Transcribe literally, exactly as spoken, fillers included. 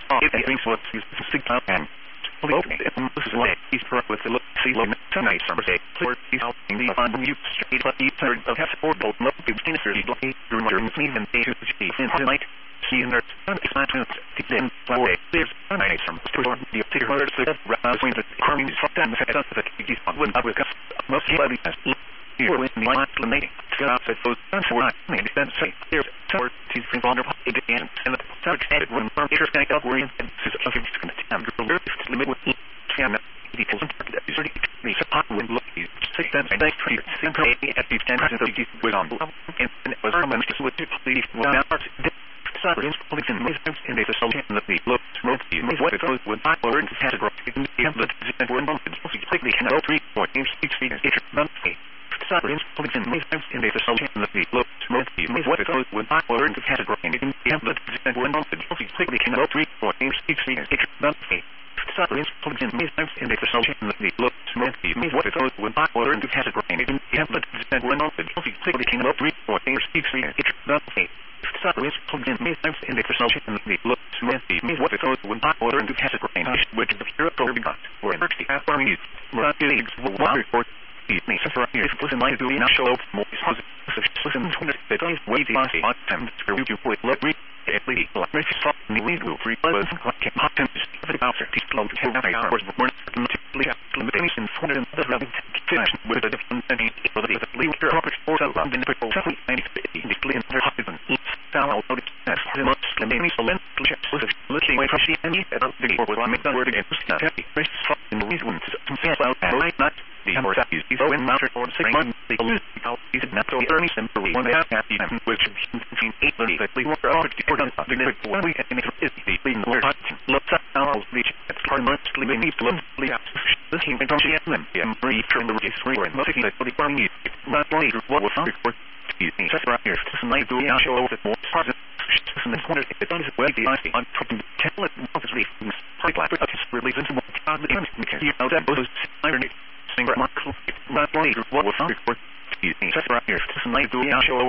If he thinks what's his six out and okay, this is way he's for with the look see look tonight some say clear he's helping the on you straight but you third of half four bolt no big sinister he block your mother and even day to see in the night see in there sun is not to then away there's a nice from store the theater where the round between the armies from them the fact that he's on with with most likely as here with the line to the meeting to out that those guns were not made sense say there's somewhere he's been vulnerable again and the subject added when from here back up where and this is a significant attempt to limit with can equals that is already the support when look is six cents and thanks for your sympathy at the ten percent of the was on and it was from just with the police well Sirens, police and masons, and they facilitate that the look smoke the what it goes with high word and category in the template and were months quickly can all three point six feet is each monthly. Sirens, police and masons, and they facilitate that the look smoke the what it goes with high word and category in the template and were months quickly can all three point six feet is each monthly. Sirens, police and masons, and they facilitate that the look smoke the what it goes with high word and category in the template and were months quickly can all three point six feet is each monthly. Sirens, police and masons, and they facilitate that the look smoke the what it goes with high word and category which the hero or begun or in the half armies were leagues will water for the nation for years listen like doing a show more positive listen to the guys way the last time to you with look read at least like very soft and lead will free buzz like hot temps of the bouncer to slow to have hours more limitation for the other finish with a different thing for the lead property for the London people seven ninety in the clean their husband style out of that for the most maybe so lens looking away from the enemy at the word I make that word again not happy very soft and the reason to feel out and right not the hammer that is so in matter for six months they lose how is it not so early simply one half happy and which between eight thirty that we were already for done the next one week and it is the clean the word let's up now reach at part months living needs to live this came from the M M free from the race free and nothing that the farming is not later what was found for excuse me just right here this night do we show over more positive and the corner if it does well the I I'm talking tell it obviously like like it's really into more godly because you know that was irony singer Michael not later what was found for excuse me just right here this night do we show